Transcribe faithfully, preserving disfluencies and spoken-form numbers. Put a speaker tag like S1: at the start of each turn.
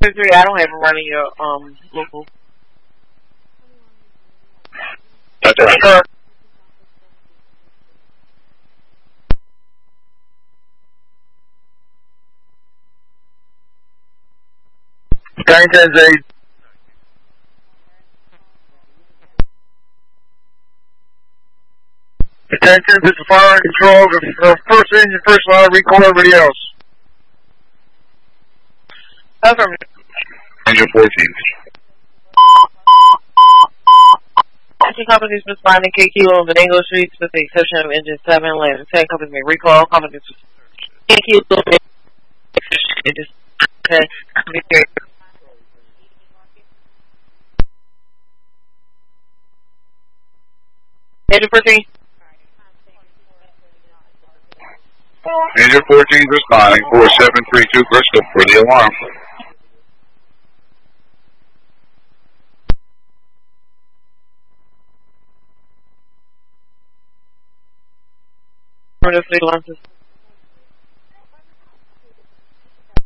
S1: three, I don't have it running your um local.
S2: That's right.
S3: ten ten Z. Attention, this is fire and control. The first engine, first line, recall everybody else.
S1: Affirmative.
S2: Engine fourteen.
S1: Engine companies responding K Kilo on Venango Streets with the exception of engine seven. Land ten companies may recall. Companies K Kilo on engine ten. Engine fourteen.
S2: Engine fourteen responding. four seven three two Bristol for the alarm.
S1: For the three lenses.